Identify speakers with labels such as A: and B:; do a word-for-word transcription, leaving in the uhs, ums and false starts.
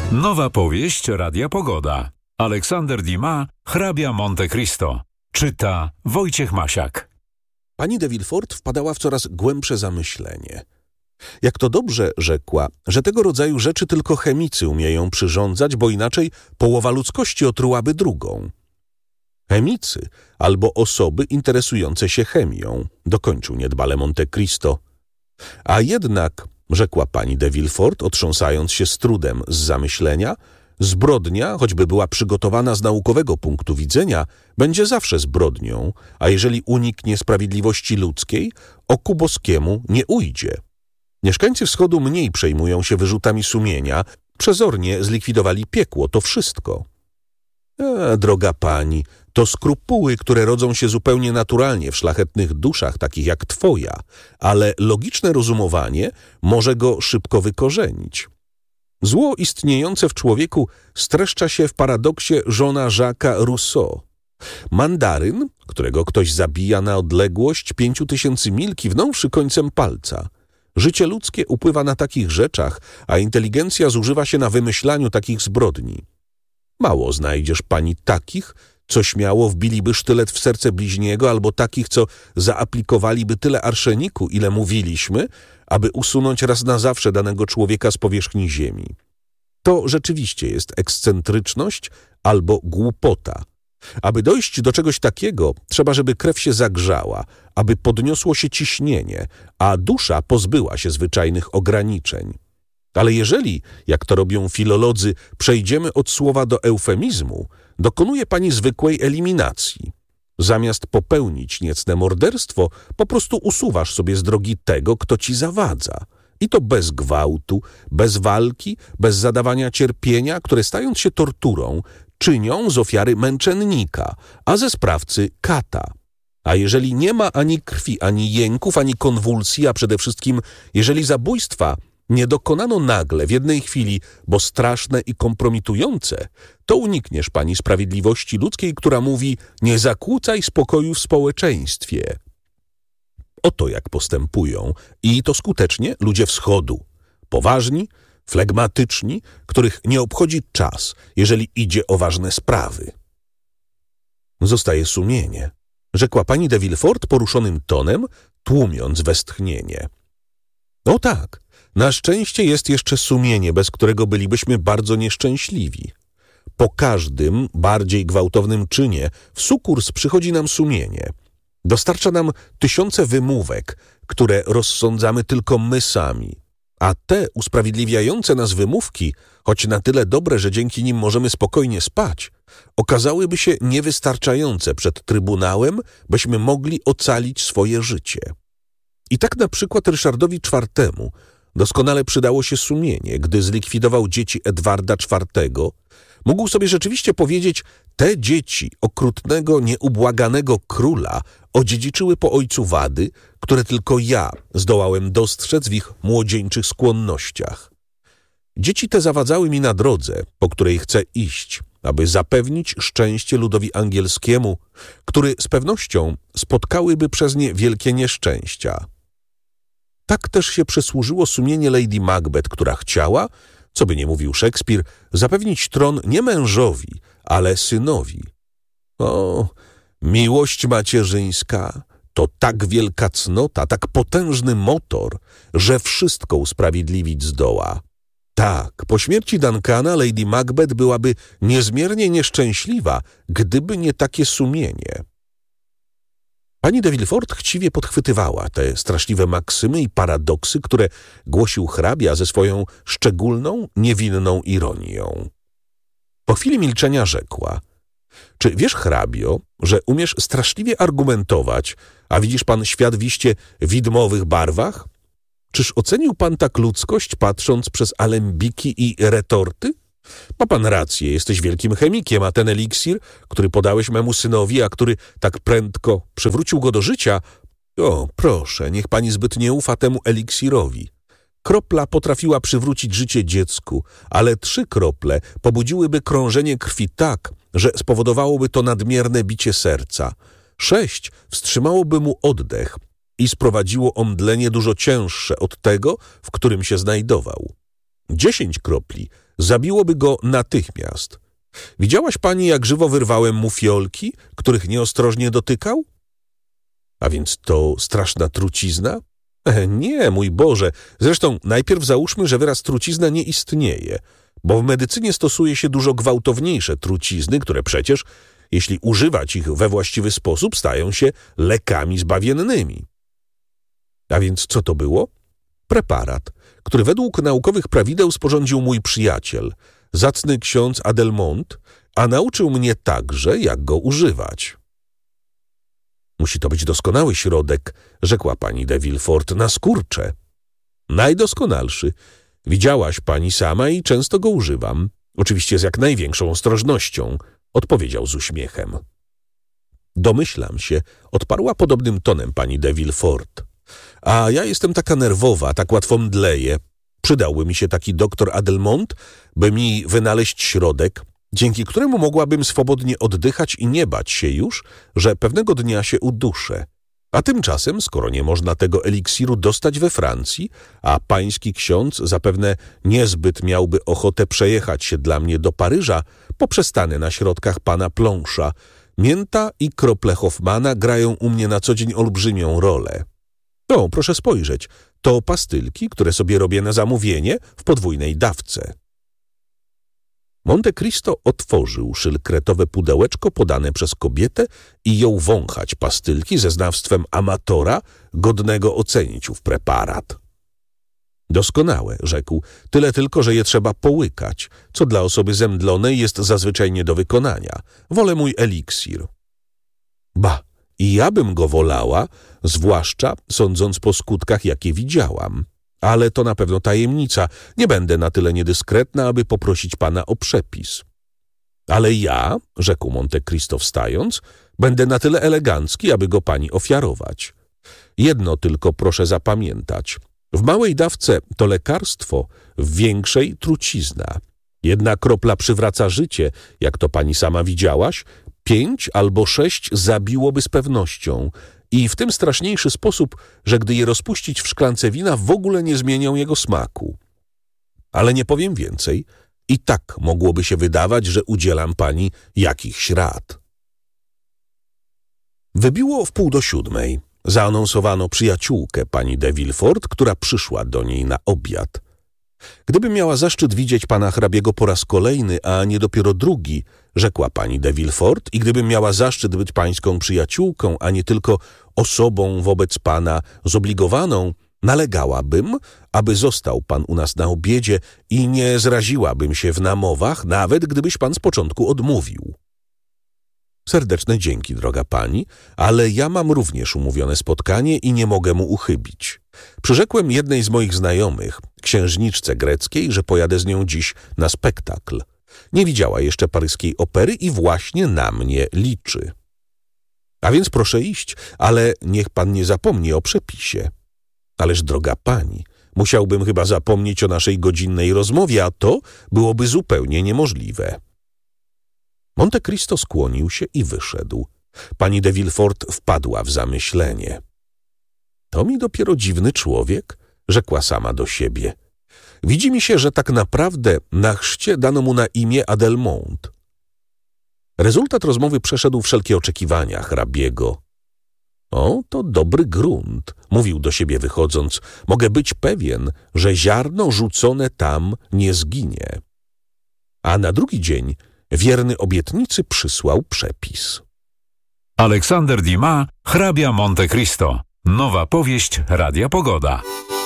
A: Nowa powieść Radia Pogoda. Aleksander Dumas, Hrabia Monte Cristo. Czyta Wojciech Masiak.
B: Pani de Villefort wpadała w coraz głębsze zamyślenie. Jak to dobrze, rzekła, że tego rodzaju rzeczy tylko chemicy umieją przyrządzać, bo inaczej połowa ludzkości otrułaby drugą. Chemicy albo osoby interesujące się chemią, dokończył niedbale Monte Cristo. A jednak, rzekła pani de Villefort, otrząsając się z trudem z zamyślenia, zbrodnia, choćby była przygotowana z naukowego punktu widzenia, będzie zawsze zbrodnią, a jeżeli uniknie sprawiedliwości ludzkiej, oku boskiemu nie ujdzie. Mieszkańcy wschodu mniej przejmują się wyrzutami sumienia, przezornie zlikwidowali piekło, to wszystko. E, droga pani, to skrupuły, które rodzą się zupełnie naturalnie w szlachetnych duszach, takich jak twoja, ale logiczne rozumowanie może go szybko wykorzenić. Zło istniejące w człowieku streszcza się w paradoksie Jeana Jacques'a Rousseau. Mandaryn, którego ktoś zabija na odległość pięciu tysięcy mil, kiwnąwszy końcem palca. Życie ludzkie upływa na takich rzeczach, a inteligencja zużywa się na wymyślaniu takich zbrodni. Mało znajdziesz pani takich, co śmiało wbiliby sztylet w serce bliźniego, albo takich, co zaaplikowaliby tyle arszeniku, ile mówiliśmy, aby usunąć raz na zawsze danego człowieka z powierzchni ziemi. To rzeczywiście jest ekscentryczność albo głupota. Aby dojść do czegoś takiego, trzeba, żeby krew się zagrzała, aby podniosło się ciśnienie, a dusza pozbyła się zwyczajnych ograniczeń. Ale jeżeli, jak to robią filolodzy, przejdziemy od słowa do eufemizmu, dokonuje pani zwykłej eliminacji. Zamiast popełnić niecne morderstwo, po prostu usuwasz sobie z drogi tego, kto ci zawadza. I to bez gwałtu, bez walki, bez zadawania cierpienia, które stając się torturą, czynią z ofiary męczennika, a ze sprawcy kata. A jeżeli nie ma ani krwi, ani jęków, ani konwulsji, a przede wszystkim jeżeli zabójstwa nie dokonano nagle, w jednej chwili, bo straszne i kompromitujące, to unikniesz pani sprawiedliwości ludzkiej, która mówi: nie zakłócaj spokoju w społeczeństwie. Oto jak postępują, i to skutecznie, ludzie wschodu. Poważni, flegmatyczni, których nie obchodzi czas, jeżeli idzie o ważne sprawy. Zostaje sumienie, rzekła pani de Villefort poruszonym tonem, tłumiąc westchnienie. O tak, na szczęście jest jeszcze sumienie, bez którego bylibyśmy bardzo nieszczęśliwi. Po każdym, bardziej gwałtownym czynie w sukurs przychodzi nam sumienie. Dostarcza nam tysiące wymówek, które rozsądzamy tylko my sami. A te usprawiedliwiające nas wymówki, choć na tyle dobre, że dzięki nim możemy spokojnie spać, okazałyby się niewystarczające przed Trybunałem, byśmy mogli ocalić swoje życie. I tak na przykład Ryszardowi czwartemu doskonale przydało się sumienie, gdy zlikwidował dzieci Edwarda czwartego, mógł sobie rzeczywiście powiedzieć: te dzieci okrutnego, nieubłaganego króla odziedziczyły po ojcu wady, które tylko ja zdołałem dostrzec w ich młodzieńczych skłonnościach. Dzieci te zawadzały mi na drodze, po której chcę iść, aby zapewnić szczęście ludowi angielskiemu, który z pewnością spotkałyby przez nie wielkie nieszczęścia. Tak też się przysłużyło sumienie Lady Macbeth, która chciała, co by nie mówił Szekspir, zapewnić tron nie mężowi, ale synowi. O, miłość macierzyńska to tak wielka cnota, tak potężny motor, że wszystko usprawiedliwić zdoła. Tak, po śmierci Duncana Lady Macbeth byłaby niezmiernie nieszczęśliwa, gdyby nie takie sumienie. Pani de Villefort chciwie podchwytywała te straszliwe maksymy i paradoksy, które głosił hrabia ze swoją szczególną, niewinną ironią. Po chwili milczenia rzekła: czy wiesz, hrabio, że umiesz straszliwie argumentować, a widzisz pan świat w iście widmowych barwach? Czyż ocenił pan tak ludzkość, patrząc przez alembiki i retorty? Ma pan rację, jesteś wielkim chemikiem, a ten eliksir, który podałeś memu synowi, a który tak prędko przywrócił go do życia... O, proszę, niech pani zbyt nie ufa temu eliksirowi. Kropla potrafiła przywrócić życie dziecku, ale trzy krople pobudziłyby krążenie krwi tak, że spowodowałoby to nadmierne bicie serca. Sześć wstrzymałoby mu oddech i sprowadziło omdlenie dużo cięższe od tego, w którym się znajdował. Dziesięć kropli zabiłoby go natychmiast. Widziałaś pani, jak żywo wyrwałem mu fiolki, których nieostrożnie dotykał? A więc to straszna trucizna? E, nie, mój Boże. Zresztą najpierw załóżmy, że wyraz trucizna nie istnieje, bo w medycynie stosuje się dużo gwałtowniejsze trucizny, które przecież, jeśli używać ich we właściwy sposób, stają się lekami zbawiennymi. A więc co to było? Preparat, który według naukowych prawideł sporządził mój przyjaciel, zacny ksiądz Adelmont, a nauczył mnie także, jak go używać. Musi to być doskonały środek, rzekła pani de Villefort, na skurcze. Najdoskonalszy. Widziałaś pani sama i często go używam. Oczywiście z jak największą ostrożnością, odpowiedział z uśmiechem. Domyślam się, odparła podobnym tonem pani de Villefort. A ja jestem taka nerwowa, tak łatwo mdleję. Przydałby mi się taki doktor Adelmont, by mi wynaleźć środek, dzięki któremu mogłabym swobodnie oddychać i nie bać się już, że pewnego dnia się uduszę. A tymczasem, skoro nie można tego eliksiru dostać we Francji, a pański ksiądz zapewne niezbyt miałby ochotę przejechać się dla mnie do Paryża, poprzestanę na środkach pana Pląsza. Mięta i krople Hoffmana grają u mnie na co dzień olbrzymią rolę. O, proszę spojrzeć, to pastylki, które sobie robię na zamówienie w podwójnej dawce. Monte Cristo otworzył szylkretowe pudełeczko podane przez kobietę i jął wąchać pastylki ze znawstwem amatora, godnego ocenić ów preparat. Doskonałe, rzekł, tyle tylko, że je trzeba połykać, co dla osoby zemdlonej jest zazwyczaj nie do wykonania. Wolę mój eliksir. Ba, i ja bym go wolała, zwłaszcza sądząc po skutkach, jakie widziałam. Ale to na pewno tajemnica. Nie będę na tyle niedyskretna, aby poprosić pana o przepis. Ale ja, rzekł Monte Cristo wstając, będę na tyle elegancki, aby go pani ofiarować. Jedno tylko proszę zapamiętać. W małej dawce to lekarstwo, w większej trucizna. Jedna kropla przywraca życie, jak to pani sama widziałaś, pięć albo sześć zabiłoby z pewnością i w tym straszniejszy sposób, że gdy je rozpuścić w szklance wina, w ogóle nie zmienią jego smaku. Ale nie powiem więcej, i tak mogłoby się wydawać, że udzielam pani jakichś rad. Wybiło w pół do siódmej. Zaanonsowano przyjaciółkę pani de Villefort, która przyszła do niej na obiad. Gdybym miała zaszczyt widzieć pana hrabiego po raz kolejny, a nie dopiero drugi, rzekła pani de Villefort, i gdybym miała zaszczyt być pańską przyjaciółką, a nie tylko osobą wobec pana zobligowaną, nalegałabym, aby został pan u nas na obiedzie i nie zraziłabym się w namowach, nawet gdybyś pan z początku odmówił. Serdeczne dzięki, droga pani, ale ja mam również umówione spotkanie i nie mogę mu uchybić. Przyrzekłem jednej z moich znajomych, księżniczce greckiej, że pojadę z nią dziś na spektakl. Nie widziała jeszcze paryskiej opery i właśnie na mnie liczy. A więc proszę iść, ale niech pan nie zapomni o przepisie. Ależ, droga pani, musiałbym chyba zapomnieć o naszej godzinnej rozmowie, a to byłoby zupełnie niemożliwe. Monte Cristo skłonił się i wyszedł. Pani de Villefort wpadła w zamyślenie. To mi dopiero dziwny człowiek, rzekła sama do siebie. Widzi mi się, że tak naprawdę na chrzcie dano mu na imię Adelmont. Rezultat rozmowy przeszedł wszelkie oczekiwania hrabiego. O, to dobry grunt, mówił do siebie wychodząc. Mogę być pewien, że ziarno rzucone tam nie zginie. A na drugi dzień wierny obietnicy przysłał przepis.
A: Aleksander Dumas, hrabia Monte Cristo. Nowa powieść Radia Pogoda.